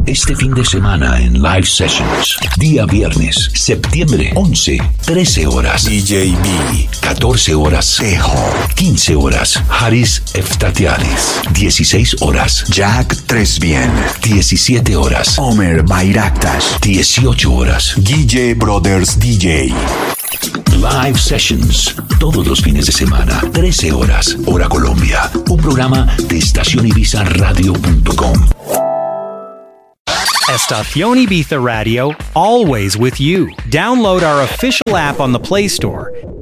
este fin de semana en Live Sessions. Día viernes, septiembre 11, 13 horas. DJ B. 14 horas. Tejo. 15 horas. Haris Eftatianis. 16 horas. Jack Tresbien. 17 horas. Omer Bayraktas. 18 horas. Guille Brothers DJ. Live Sessions, todos los fines de semana, 13 horas, hora Colombia. Un programa de estacionibizaradio.com. Estación Ibiza Radio, always with you. Download our official app on the Play Store